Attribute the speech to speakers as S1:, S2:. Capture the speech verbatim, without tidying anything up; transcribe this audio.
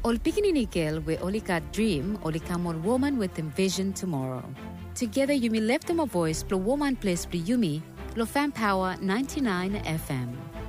S1: Ol pikininikil we olikat dream olikamon woman with envision tomorrow. Together you may lift them a voice plo woman place plo yumi lo fan power ninety-nine F M.